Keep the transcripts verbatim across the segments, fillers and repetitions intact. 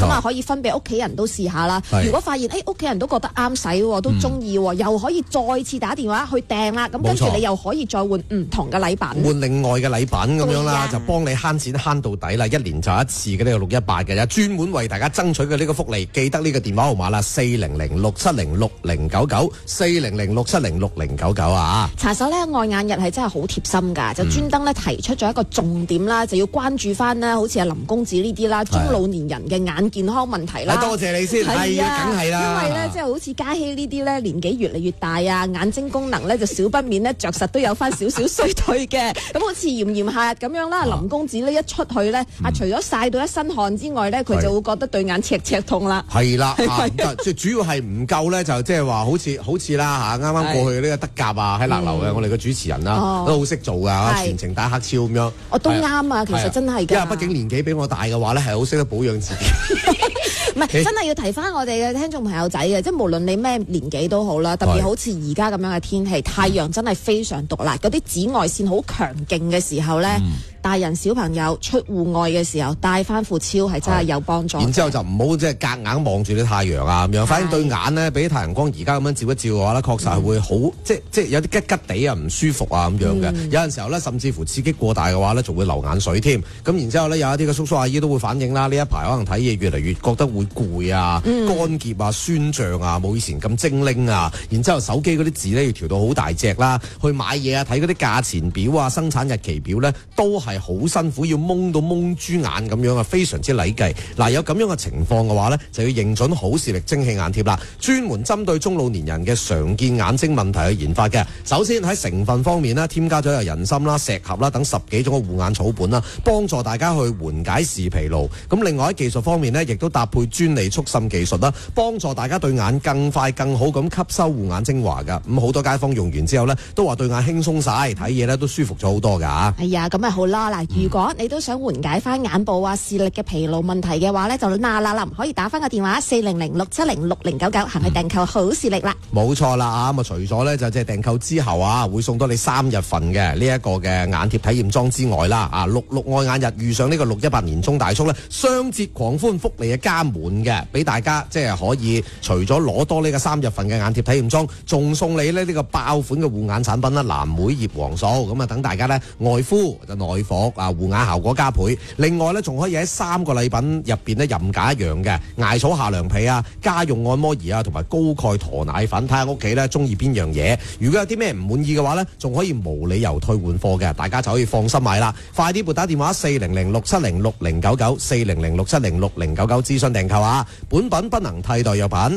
咁啊可以分俾屋企人都試下啦。如果發現誒屋企人都覺得啱使，都中意，嗯、又可以再次打電話去訂啦。咁跟住你又可以再換唔同嘅禮品， 換另外嘅禮品咁樣啦，就幫你慳錢慳到底啦。一年就一次嘅呢個六一八嘅，專門為大家爭取嘅呢個福利，記得呢個電話號碼啦，四零零六七零六零九九，四零零六七零六零九九啊！ 查手咧愛眼日係真係好貼心㗎，就專登咧提出咗一個重點啦，就要關注翻啦，好似阿林公子呢啲啦，中老年人嘅眼健康問題啦。 多謝你先，係啊，梗係啦。因為咧， 即係好似嘉熙呢啲咧，年紀越嚟越大啊，眼睛功能咧就少不免咧着實都有翻少少衰退嘅。咁好似炎炎夏日咁樣啦，啊、林公子呢一出去咧，啊、嗯、除咗曬到一身汗之外咧，佢就會覺得對眼赤赤痛啦。係啦，即係主要係唔夠咧，就即係話好似好似啦嚇，啱啱過去呢個德甲啊，喺勒流嘅我哋嘅主持人啦，嗯、都好識做噶，全程打黑超咁樣。我都啱啊，其實真係㗎。因為畢竟年紀比我大嘅話咧，係好識得保養自己。唔係，真係要提翻我哋嘅聽眾朋友仔嘅，即係無論你咩年紀都好啦，特別好似而家咁樣嘅天氣，太陽真係非常毒辣，嗰啲紫外線好強勁嘅時候咧。嗯大人小朋友出戶外嘅時候戴翻副超係真係有幫助。然之後就唔好即係夾硬望住啲太陽啊咁樣，反正對眼呢，俾太陽光而家咁樣照一照嘅話呢，確實係會好、嗯、即即有啲吉吉地啊唔舒服啊咁樣嘅。嗯、有陣時候呢，甚至乎刺激過大嘅話呢，仲會流眼水添。咁然之後呢，有一啲嘅叔叔阿姨都會反映啦，呢一排可能睇嘢越嚟越覺得會攰啊、嗯、乾澀啊、酸脹啊，冇以前咁精靈啊。然之後手機嗰啲字呢，要調到好大隻啦，去買嘢啊睇嗰啲價錢表啊、生產日期表呢，都係好辛苦，要蒙到蒙豬眼咁樣啊，非常之禮計。嗱，有咁樣嘅情況嘅話呢，就要認準好視力蒸汽眼貼啦，專門針對中老年人嘅常見眼睛問題去研發嘅。首先喺成分方面呢，添加咗有人參啦、石斛啦等十幾種嘅護眼草本啦，幫助大家去緩解視疲勞。咁另外喺技術方面呢，亦都搭配專利速滲技術啦，幫助大家對眼更快更好咁吸收護眼精華噶。咁好多街坊用完之後呢，都話對眼輕鬆晒，睇嘢呢都舒服咗好多噶。哎呀，咁咪好啦。嗱，如果你都想緩解翻眼部啊視力嘅疲勞問題嘅話呢，就嗱嗱臨可以打翻個電話四零零六七零六零九九，行去訂購好視力啦。冇錯啦啊！咁啊，除咗呢，就即係訂購之後啊，會送多你三日份嘅呢一個嘅眼貼體驗裝之外啦，啊六六愛眼日遇上呢個六一八年中大促呢，雙節狂歡福利嘅加滿嘅，俾大家即係可以除咗攞多呢個三日份嘅眼貼體驗裝，仲送你呢呢個爆款嘅護眼產品啦，藍莓葉黃素，咁啊等大家呢外敷就內服啊，護眼效果加倍。另外呢，仲可以喺三個禮品入邊呢，任揀一樣嘅艾草下涼被啊、家用按摩儀啊，同埋高鈣駝奶粉，睇下屋企呢中意邊樣嘢。如果有啲咩唔滿意嘅話呢，仲可以無理由退換貨嘅，大家就可以放心買啦。快啲撥打電話四零零六七零六零九九，四零零六七零六零九九諮詢訂購啊！本品不能替代藥品。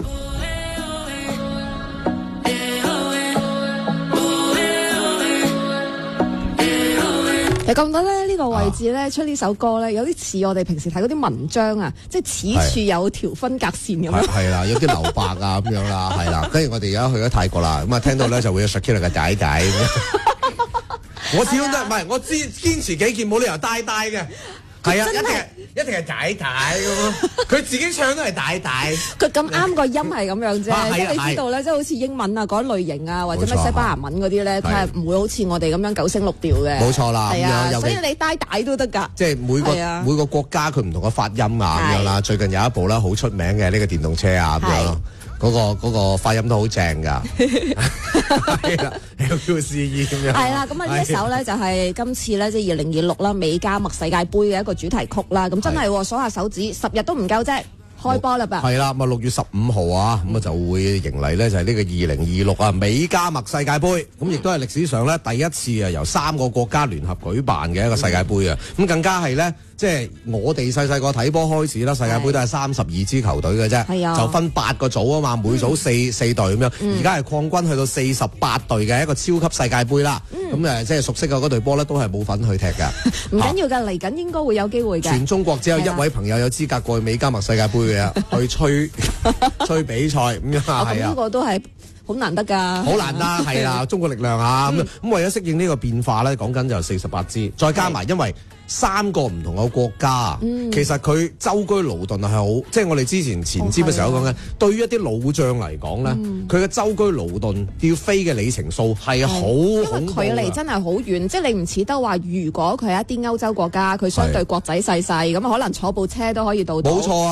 你覺得咧呢個位置咧出呢首歌咧有啲似我哋平時睇嗰啲文章啊，即係此處有條分隔線咁樣。係啦，有啲留白啊咁樣啦，係啦。跟住我哋而家去咗泰國啦，咁啊聽到咧就會有 Shakira 嘅仔仔。我始終都唔係，我堅堅持己見，冇理由呆呆嘅。係啊，一定係一定係大大咁咯。佢自己唱都係大大。佢咁啱個音係咁樣啫，即係你知道咧，即係好似英文啊嗰類型啊，或者咩西班牙文嗰啲咧，佢係唔會好似我哋咁樣九聲六調嘅。冇錯啦，係啊，所以你大大都得㗎。即係每個每個國家佢唔同嘅發音啊咁樣啦。最近有一部啦好出名嘅呢個電動車啊咁樣咯。嗰、那個嗰、那個發音都好正㗎，係啦，L Q C E 咁樣。係啦，咁啊呢一首咧就係今次咧即係二零二六啦美加墨世界盃嘅一個主題曲啦。咁真係數下手指，十日都唔夠啫，開波啦噃。係啦，咁啊六月十五號啊，咁啊就會迎嚟咧就係呢個二零二六啊美加墨世界盃。咁亦都係歷史上咧第一次啊由三個國家聯合舉辦嘅一個世界盃啊。咁更加係咧。即係我哋細細個睇波開始啦，世界盃都係三十二支球隊嘅啫，就分八個組啊嘛，每組四、嗯、四隊咁樣。而家係擴軍去到四十八隊嘅一個超級世界盃啦。咁誒、嗯，即係熟悉嘅嗰隊波咧，都係冇份去踢㗎。唔緊要㗎，嚟緊應該會有機會嘅。全中國只有一位朋友有資格過去美加墨世界盃嘅，去吹吹比賽咁樣啊。係啊，呢個都係。好難得㗎，好難得係啦！中國力量啊咁咁、嗯、為咗適應呢個變化咧，講緊就四十八支，再加埋因為三個唔同嘅國家，嗯、其實佢舟車勞頓係好，即係我哋之前前瞻嘅時候講緊，哦、對於一啲老將嚟講咧，佢嘅舟車勞頓要飛嘅里程數係好恐怖，因為距離真係好遠，即係你唔似得話，如果佢係一啲歐洲國家，佢相對國仔細細咁，可能坐部車都可以到到。冇錯啊！